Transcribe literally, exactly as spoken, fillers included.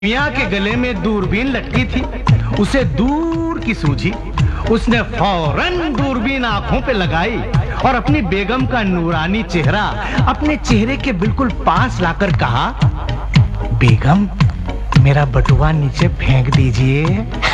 मियाँ के गले में दूरबीन लटकी थी, उसे दूर की सूझी। उसने फौरन दूरबीन आंखों पे लगाई और अपनी बेगम का नूरानी चेहरा अपने चेहरे के बिल्कुल पास लाकर कहा, बेगम, मेरा बटुआ नीचे फेंक दीजिए।